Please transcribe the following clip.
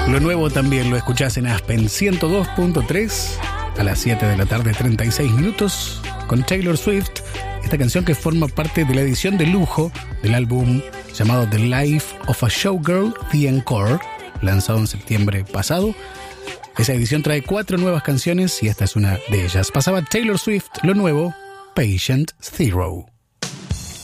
Lo nuevo también lo escuchás en Aspen 102.3 a las 7 de la tarde, 36 minutos, con Taylor Swift. Esta canción que forma parte de la edición de lujo del álbum llamado The Life of a Showgirl, The Encore, lanzado en septiembre pasado. Esa edición trae 4 nuevas canciones y esta es una de ellas. Pasaba Taylor Swift, lo nuevo, Patient Zero.